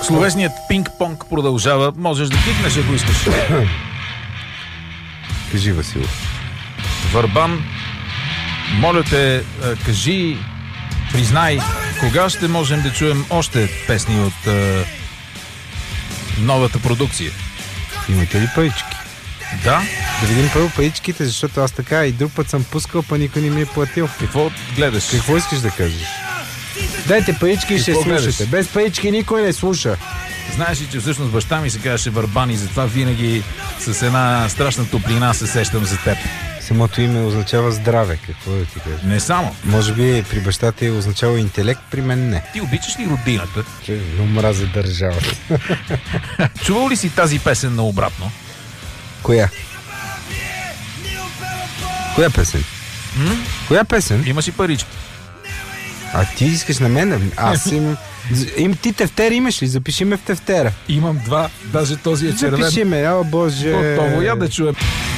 Словесният пинг-понг продължава. Можеш да кикнеш, ако искаш. Кажи, Васил. Върбан, моля те, кажи, признай, кога ще можем да чуем още песни от новата продукция? Имате ли парички? Да. Да видим първо паричките, защото аз така и друг път съм пускал, па никой не ми е платил. Какво гледаш? Какво искаш да кажеш? Дайте парички и ще слушате. Без парички никой не слуша. Знаеш ли, че всъщност баща ми се казваше Върбан и затова винаги с една страшна топлина се сещам за теб. Самото име означава здраве, какво да ти кажа? Не само. Може би при баща ти означава интелект, при мен не. Ти обичаш ли родината? Но мразя държавата. Чувал ли си тази песен наобратно? Коя? Коя песен? Коя песен? Имаш и парички. А ти искаш на мен? Аз имам... Ти тефтер имаш ли? Запиши ме в тефтера. Имам два, даже този е червен. Запиши ме, о боже. Готово, я да чуем.